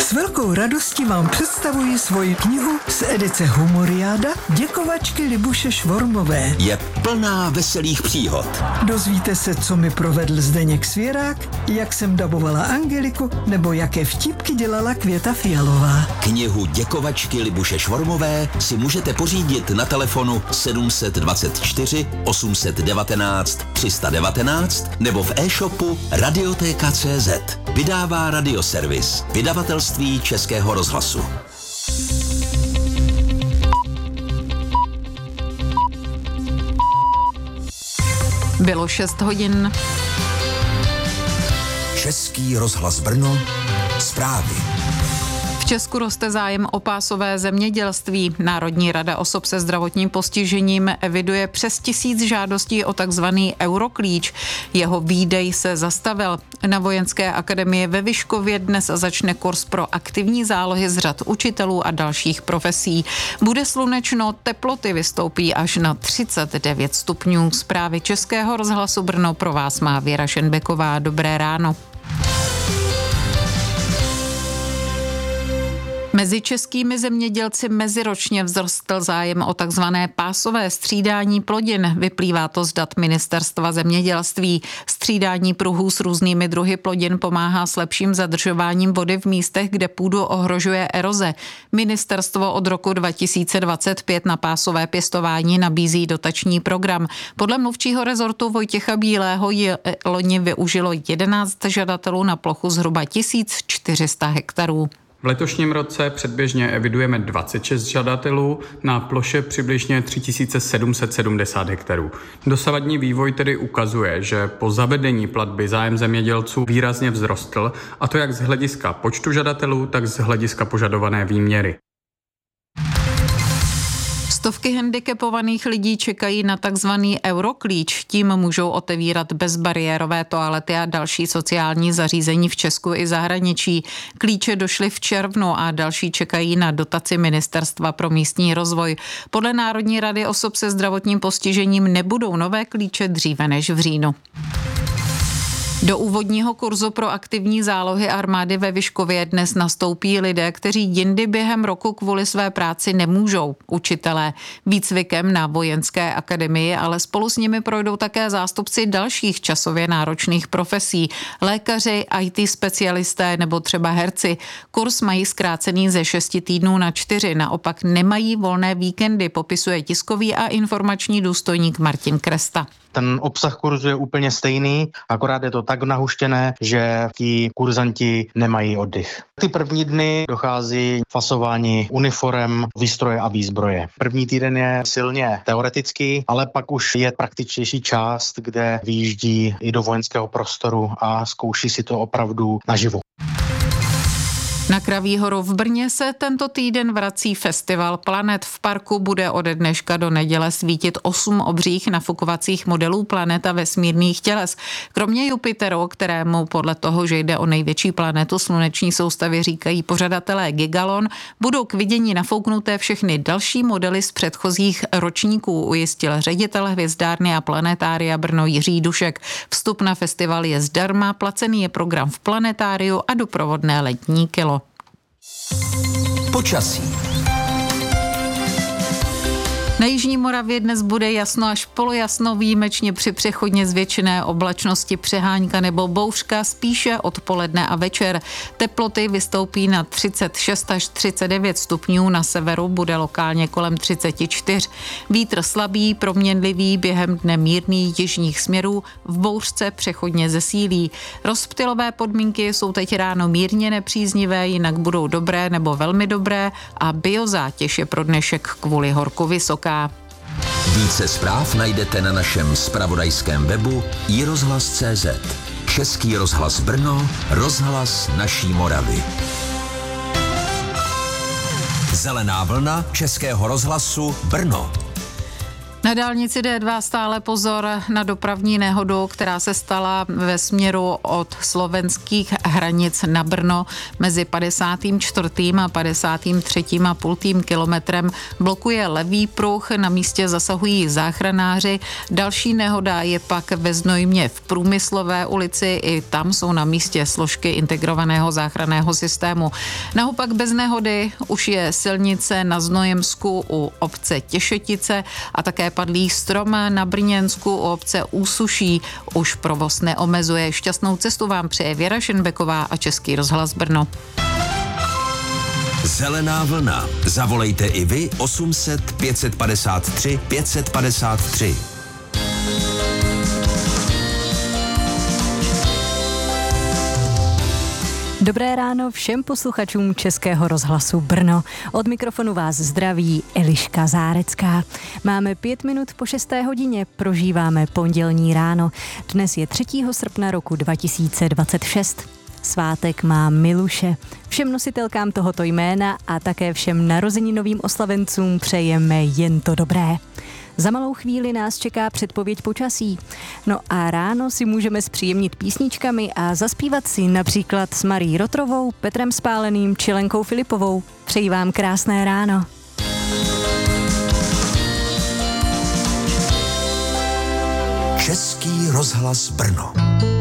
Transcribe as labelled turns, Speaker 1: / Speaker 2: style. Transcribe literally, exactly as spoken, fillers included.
Speaker 1: S velkou radostí vám představuji svoji knihu z edice Humoriáda Děkovačky Libuše Švormové.
Speaker 2: Je plná veselých příhod.
Speaker 1: Dozvíte se, co mi provedl Zdeněk Svěrák, jak jsem dabovala Angeliku, nebo jaké vtipky dělala Květa Fialová.
Speaker 2: Knihu Děkovačky Libuše Švormové si můžete pořídit na telefonu sedm dvacet čtyři osm devatenáct tři sta devatenáct nebo v e-shopu radiotéka tečka cé zet. Vydává Radioservis, vydavatelství Českého rozhlasu.
Speaker 3: Bylo šest hodin.
Speaker 2: Český rozhlas Brno, zprávy.
Speaker 3: V Česku roste zájem o pásové zemědělství. Národní rada osob se zdravotním postižením eviduje přes tisíc žádostí o takzvaný Euroklíč. Jeho výdej se zastavil. Na Vojenské akademii ve Vyškově dnes začne kurz pro aktivní zálohy z řad učitelů a dalších profesí. Bude slunečno, teploty vystoupí až na třicet devět stupňů. Zprávy Českého rozhlasu Brno pro vás má Věra Šenbeková. Dobré ráno. Mezi českými zemědělci meziročně vzrostl zájem o takzvané pásové střídání plodin. Vyplývá to z dat Ministerstva zemědělství. Střídání pruhů s různými druhy plodin pomáhá s lepším zadržováním vody v místech, kde půdu ohrožuje eroze. Ministerstvo od roku dva tisíce dvacet pět na pásové pěstování nabízí dotační program. Podle mluvčího rezortu Vojtěcha Bílého je loni využilo jedenáct žadatelů na plochu zhruba tisíc čtyři sta hektarů.
Speaker 4: V letošním roce předběžně evidujeme dvacet šest žadatelů na ploše přibližně tři tisíce sedm set sedmdesát hektarů. Dosavadní vývoj tedy ukazuje, že po zavedení platby zájem zemědělců výrazně vzrostl, a to jak z hlediska počtu žadatelů, tak z hlediska požadované výměry.
Speaker 3: Stovky handicapovaných lidí čekají na takzvaný Euroklíč. Tím můžou otevírat bezbariérové toalety a další sociální zařízení v Česku i zahraničí. Klíče došly v červnu a další čekají na dotaci Ministerstva pro místní rozvoj. Podle Národní rady osob se zdravotním postižením nebudou nové klíče dříve než v říjnu. Do úvodního kurzu pro aktivní zálohy armády ve Vyškově dnes nastoupí lidé, kteří jindy během roku kvůli své práci nemůžou. Učitelé výcvikem na Vojenské akademii, ale spolu s nimi projdou také zástupci dalších časově náročných profesí. Lékaři, í té specialisté nebo třeba herci. Kurs mají zkrácený ze šesti týdnů na čtyři, naopak nemají volné víkendy, popisuje tiskový a informační důstojník Martin Kresta.
Speaker 5: Ten obsah kurzu je úplně stejný, akorát je to tak nahuštěné, že ti kurzanti nemají oddych. Ty první dny dochází fasování uniforem, výstroje a výzbroje. První týden je silně teoretický, ale pak už je praktičtější část, kde vyjíždí i do vojenského prostoru a zkouší si to opravdu naživo.
Speaker 3: Na Kraví horu v Brně se tento týden vrací festival Planet. V parku bude ode dneška do neděle svítit osm obřích nafukovacích modelů planet a vesmírných těles. Kromě Jupiteru, kterému podle toho, že jde o největší planetu sluneční soustavy, říkají pořadatelé Gigalon, budou k vidění nafouknuté všechny další modely z předchozích ročníků, ujistil ředitel hvězdárny a planetária Brno Jiří Dušek. Vstup na festival je zdarma, placený je program v planetáriu a doprovodné letní kilo.
Speaker 2: Počasí.
Speaker 3: Na jižní Moravě dnes bude jasno až polojasno, výjimečně při přechodně zvětšené oblačnosti přehánka nebo bouřka, spíše odpoledne a večer. Teploty vystoupí na třicet šest až třicet devět stupňů, na severu bude lokálně kolem třicet čtyři. Vítr slabý, proměnlivý, během dne mírný jižních směrů, v bouřce přechodně zesílí. Rozptylové podmínky jsou teď ráno mírně nepříznivé, jinak budou dobré nebo velmi dobré a biozátěž je pro dnešek kvůli horku vysoká.
Speaker 2: Více zpráv najdete na našem zpravodajském webu i rozhlas tečka cé zet. Český rozhlas Brno, rozhlas naší Moravy. Zelená vlna Českého rozhlasu Brno.
Speaker 3: Na dálnici D dva stále pozor na dopravní nehodu, která se stala ve směru od slovenských hranic na Brno mezi padesátým čtvrtým a padesátým třetím a půl kilometrem. Blokuje levý pruh, na místě zasahují záchranáři. Další nehoda je pak ve Znojmě v Průmyslové ulici, i tam jsou na místě složky integrovaného záchranného systému. Naopak bez nehody už je silnice na Znojemsku u obce Těšetice a také padlý strom na Brněnsku u obce Úsuší už provoz neomezuje. Šťastnou cestu vám přeje Věra Šenbeková a Český rozhlas Brno.
Speaker 2: Zelená vlna. Zavolejte i vy osm set pět padesát tři pět padesát tři.
Speaker 6: Dobré ráno všem posluchačům Českého rozhlasu Brno. Od mikrofonu vás zdraví Eliška Zárecká. Máme pět minut po šesté hodině, prožíváme pondělní ráno. Dnes je třetího srpna roku dva tisíce dvacet šest. Svátek má Miluše. Všem nositelkám tohoto jména a také všem narozeninovým oslavencům přejeme jen to dobré. Za malou chvíli nás čeká předpověď počasí. No a ráno si můžeme zpříjemnit písničkami a zaspívat si například s Marí Rotrovou, Petrem Spáleným či Lenkou Filipovou. Přeji vám krásné ráno.
Speaker 2: Český rozhlas Brno.